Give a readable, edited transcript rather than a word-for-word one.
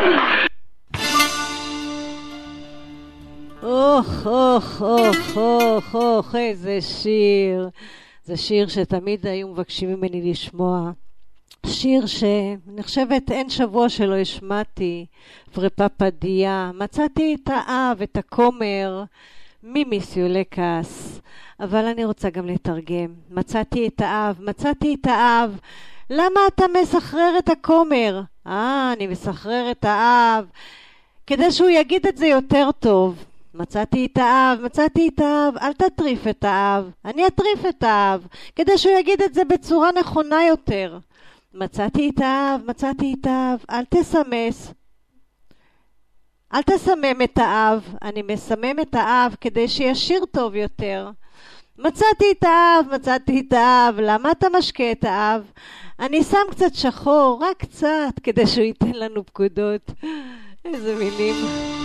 אוח, אוח, אוח, אוח, אוח, איזה שיר. זה שיר שתמיד היו מבקשים ממני לשמוע. שיר שאני חושבת אין שבוע שלא השמעתי. ורפפדיה, מצאתי את האב, את הכומר, מימיסיו לקס. אבל אני רוצה גם לתרגם. מצאתי את האב, מצאתי את האב. למה אתה מסחרר את הכומר? אני מסחרר את האב. כדי שהוא יגיד את זה יותר טוב. מצאתי את האב, מצאתי את האב, אל תטריף את האב, אני אטריף את האב, כדי שהוא יגיד את זה בצורה נכונה יותר. מצאתי את האב, מצאתי את האב, אל תסמס. אל תסמם את האב, אני מסמם את האב כדי שישיר טוב יותר. מצאתי את האב, מצאתי את האב, למה אתה משקה את האב? אני שם קצת שחור, רק קצת, כדי שהוא ייתן לנו פקודות. איזה מילים.